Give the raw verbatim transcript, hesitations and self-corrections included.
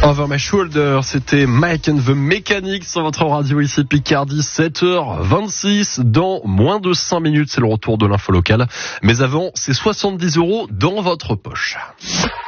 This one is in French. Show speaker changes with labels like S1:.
S1: Over My Shoulder, c'était Mike and the Mechanics sur votre radio ici Picardie, sept heures vingt-six. Dans moins de cinq minutes, c'est le retour de l'info locale. Mais avant, c'est soixante-dix euros dans votre poche.